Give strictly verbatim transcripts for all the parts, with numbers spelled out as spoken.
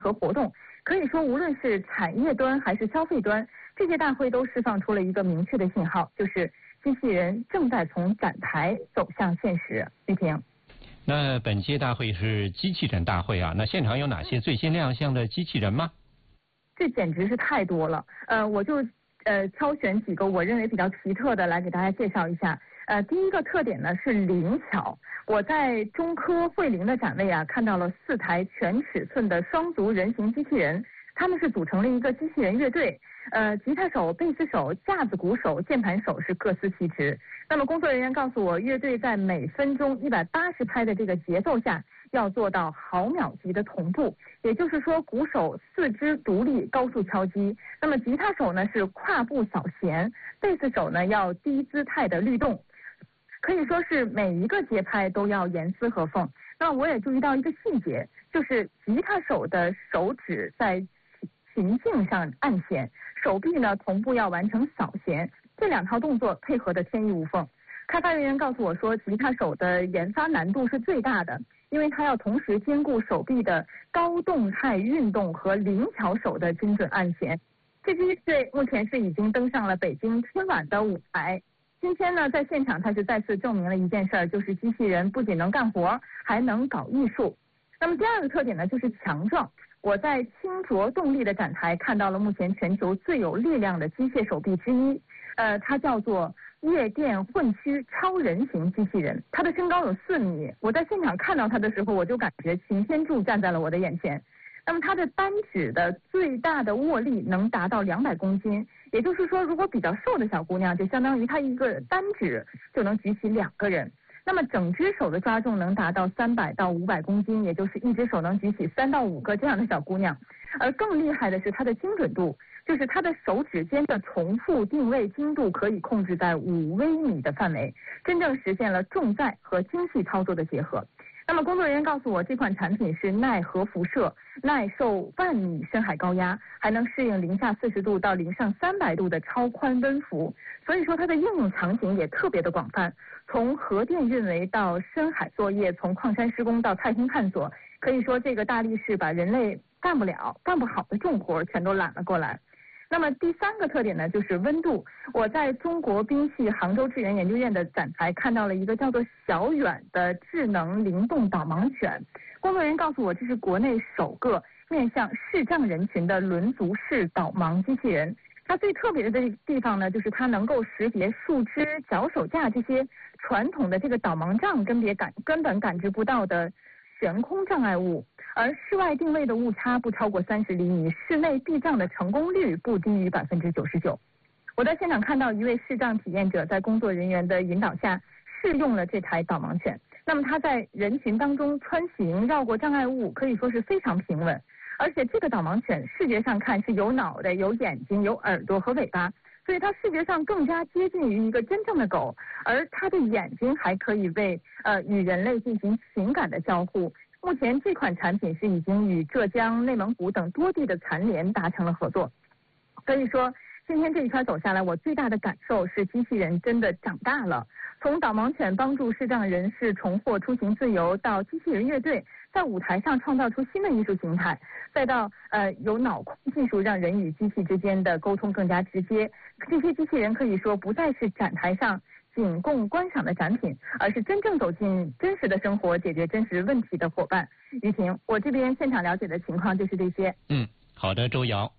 和活动。可以说，无论是产业端还是消费端，这届大会都释放出了一个明确的信号，就是机器人正在从展台走向现实。玉婷。 那本届大会是机器人大会啊，那现场有哪些最新亮相的机器人吗？ 这简直是太多了，呃，我就呃挑选几个我认为比较奇特的来给大家介绍一下。呃，第一个特点呢是灵巧。我在中科汇灵的展位啊，看到了四台全尺寸的双足人形机器人，他们是组成了一个机器人乐队。呃，吉他手、贝斯手、架子鼓手、键盘手是各司其职。那么工作人员告诉我，乐队在每分钟一百八十拍的这个节奏下，要做到毫秒级的同步，也就是说，鼓手四肢独立高速敲击，那么吉他手呢是跨步扫弦，贝斯手呢要低姿态的律动，可以说是每一个节拍都要严丝合缝。那我也注意到一个细节，就是吉他手的手指在琴颈上按弦，手臂呢同步要完成扫弦，这两套动作配合的天衣无缝。开发人员告诉我说，吉他手的研发难度是最大的，因为他要同时兼顾手臂的高动态运动和灵巧手的精准按弦。这支乐队目前是已经登上了北京春晚的舞台。今天呢，在现场他是再次证明了一件事儿，就是机器人不仅能干活，还能搞艺术。那么第二个特点呢，就是强壮。我在清浊动力的展台看到了目前全球最有力量的机械手臂之一，呃，它叫做夜电混驱超人型机器人，它的身高有四米。我在现场看到它的时候，我就感觉擎天柱站在了我的眼前。那么它的单指的最大的握力能达到两百公斤，也就是说，如果比较瘦的小姑娘，就相当于她一个单指就能举起两个人。那么整只手的抓重能达到三百到五百公斤，也就是一只手能举起三到五个这样的小姑娘。而更厉害的是它的精准度，就是它的手指间的重复定位精度可以控制在五微米的范围，真正实现了重载和精细操作的结合。那么工作人员告诉我，这款产品是耐核辐射、耐受万米深海高压，还能适应零下四十度到零上三百度的超宽温幅，所以说它的应用场景也特别的广泛，从核电运维到深海作业，从矿山施工到太空探索，可以说这个大力士把人类干不了、干不好的重活全都揽了过来。那么第三个特点呢，就是温度。我在中国兵器杭州智源研究院的展台看到了一个叫做小远的智能灵动导盲犬。工作人员告诉我，这是国内首个面向视障人群的轮足式导盲机器人。它最特别的地方呢，就是它能够识别树枝、脚手架这些传统的这个导盲杖根别感根本感知不到的悬空障碍物。而室外定位的误差不超过三十厘米，室内避障的成功率不低于百分之九十九。我在现场看到一位视障体验者在工作人员的引导下试用了这台导盲犬，那么他在人群当中穿行绕过障碍物，可以说是非常平稳。而且这个导盲犬视觉上看是有脑袋、有眼睛、有耳朵和尾巴，所以它视觉上更加接近于一个真正的狗，而它的眼睛还可以为呃与人类进行情感的交互。目前这款产品是已经与浙江、内蒙古等多地的残联达成了合作。所以说，今天这一圈走下来，我最大的感受是机器人真的长大了。从导盲犬帮助视障人士重获出行自由，到机器人乐队在舞台上创造出新的艺术形态，再到呃有脑控技术让人与机器之间的沟通更加直接。这些机器人可以说不再是展台上仅供观赏的展品，而是真正走进真实的生活、解决真实问题的伙伴。于婷，我这边现场了解的情况就是这些。 嗯，好的，周瑶。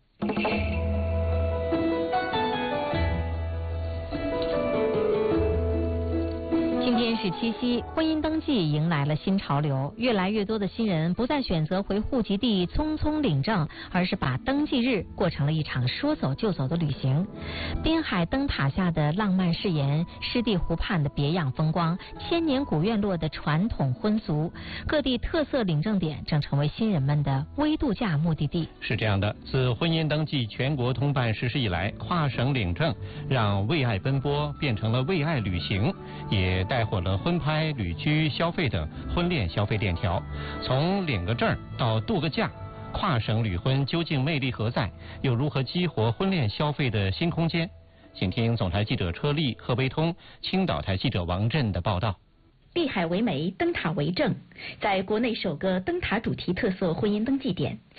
今天是七夕，婚姻登记迎来了新潮流，越来越多的新人不再选择回户籍地匆匆领证，而是把登记日过成了一场说走就走的旅行。滨海灯塔下的浪漫誓言，湿地湖畔的别样风光，千年古院落的传统婚俗，各地特色领证点正成为新人们的微度假目的地。 是这样的，自婚姻登记全国通办实施以来，跨省领证让为爱奔波变成了为爱旅行，也带火了婚拍、旅居、消费等婚恋消费链条。从领个证到度个假，跨省旅婚究竟魅力何在？又如何激活婚恋消费的新空间？请听总台记者车丽、贺悲通、青岛台记者王震的报道。 碧海为媒，灯塔为证，在国内首个灯塔主题特色婚姻登记点。